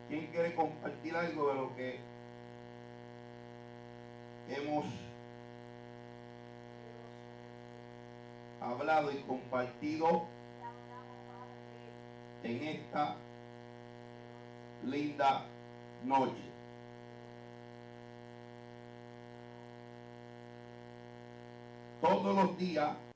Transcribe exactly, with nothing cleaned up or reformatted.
¿Quién quiere compartir algo de lo que hemos hablado y compartido en esta linda noche? Todos los días